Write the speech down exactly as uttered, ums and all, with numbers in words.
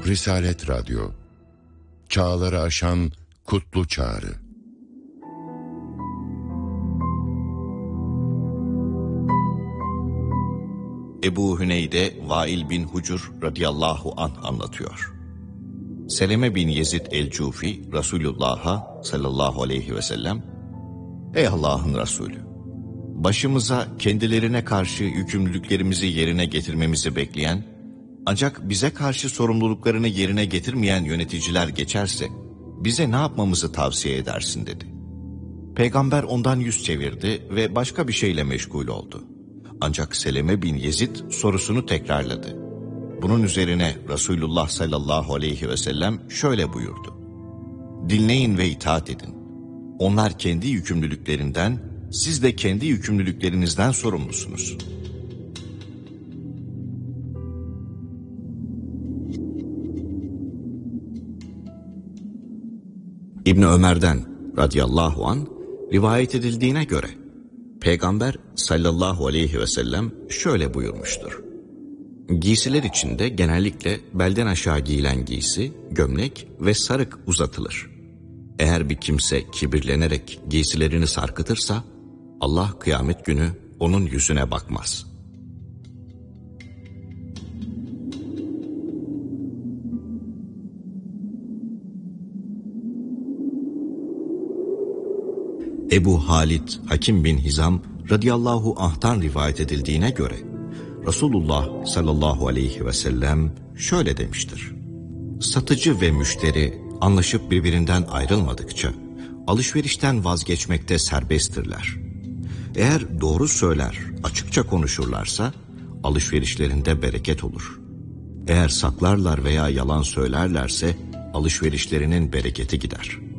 Risalet Radyo, çağları aşan kutlu çağrı. Ebu Hüneyde Vail bin Hucur radıyallahu anh anlatıyor. Seleme bin Yezid el-Cufi Resulullah'a sallallahu aleyhi ve sellem, "Ey Allah'ın Resulü, başımıza kendilerine karşı yükümlülüklerimizi yerine getirmemizi bekleyen, ancak bize karşı sorumluluklarını yerine getirmeyen yöneticiler geçerse, bize ne yapmamızı tavsiye edersin?" dedi. Peygamber ondan yüz çevirdi ve başka bir şeyle meşgul oldu. Ancak Seleme bin Yezid sorusunu tekrarladı. Bunun üzerine Resulullah sallallahu aleyhi ve sellem şöyle buyurdu: "Dinleyin ve itaat edin. Onlar kendi yükümlülüklerinden, siz de kendi yükümlülüklerinizden sorumlusunuz." İbni Ömer'den radıyallahu anh rivayet edildiğine göre Peygamber sallallahu aleyhi ve sellem şöyle buyurmuştur: "Giysiler içinde genellikle belden aşağı giyilen giysi, gömlek ve sarık uzatılır. Eğer bir kimse kibirlenerek giysilerini sarkıtırsa, Allah kıyamet günü onun yüzüne bakmaz." Ebu Halid Hakim bin Hizam radıyallahu anh'tan rivayet edildiğine göre Resulullah sallallahu aleyhi ve sellem şöyle demiştir: "Satıcı ve müşteri anlaşıp birbirinden ayrılmadıkça alışverişten vazgeçmekte serbesttirler. Eğer doğru söyler, açıkça konuşurlarsa alışverişlerinde bereket olur. Eğer saklarlar veya yalan söylerlerse alışverişlerinin bereketi gider."